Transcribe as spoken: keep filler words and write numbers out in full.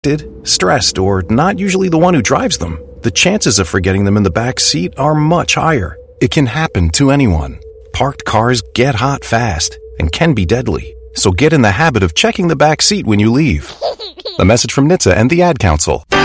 stressed, or not usually the one who drives them, the chances of forgetting them in the back seat are much higher. It can happen to anyone. Parked cars get hot fast and can be deadly. So get in the habit of checking the back seat when you leave. A message from N H T S A and the Ad Council.